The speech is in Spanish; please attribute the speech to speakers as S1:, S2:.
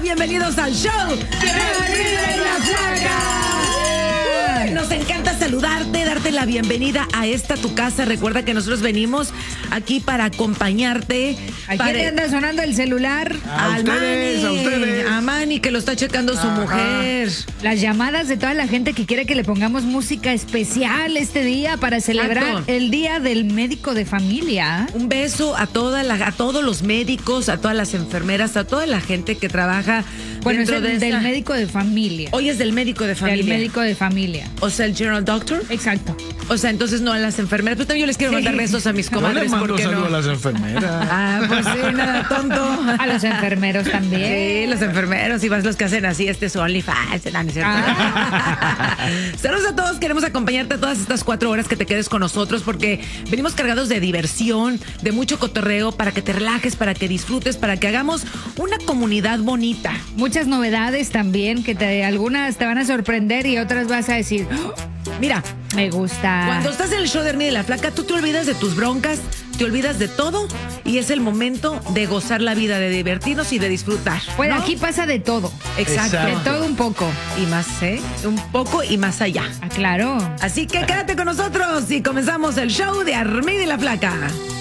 S1: bienvenidos al show de Armida y la Flaca. Nos encanta saludarte, darte la bienvenida a esta tu casa. Recuerda que nosotros venimos aquí para acompañarte.
S2: ¿A quién le anda sonando el celular?
S1: A ustedes. A Manny, que lo está checando su mujer.
S2: Las llamadas de toda la gente que quiere que le pongamos música especial este día para celebrar el Día del Médico de Familia.
S1: Un beso a todos los médicos, a todas las enfermeras, a toda la gente que trabaja.
S2: Bueno, es
S1: del
S2: médico de familia.
S1: Hoy es del médico de familia.
S2: Del médico de familia.
S1: O sea, el general doctor.
S2: Exacto.
S1: O sea, entonces no a las enfermeras. Pero también yo les quiero mandar besos a mis comadres.
S3: No le mando saludo
S1: no?
S3: a las enfermeras.
S1: Ah, pues sí, nada tonto.
S2: A los enfermeros también.
S1: Sí, los enfermeros y más los que hacen así, su OnlyFans, ¿no es cierto? Saludos a todos, queremos acompañarte todas estas 4 horas que te quedes con nosotros porque venimos cargados de diversión, de mucho cotorreo, para que te relajes, para que disfrutes, para que hagamos una comunidad bonita.
S2: Muchas novedades también, que algunas te van a sorprender y otras vas a decir, ¡oh!
S1: Mira,
S2: me gusta.
S1: Cuando estás en el show de Armida y la Flaca, tú te olvidas de tus broncas, te olvidas de todo y es el momento de gozar la vida, de divertirnos y de disfrutar.
S2: Bueno,
S1: ¿no?
S2: aquí pasa de todo.
S1: Exacto.
S2: De todo un poco.
S1: Y más, un poco y más allá.
S2: Ah, claro.
S1: Así que quédate con nosotros y comenzamos el show de Armida y la Flaca.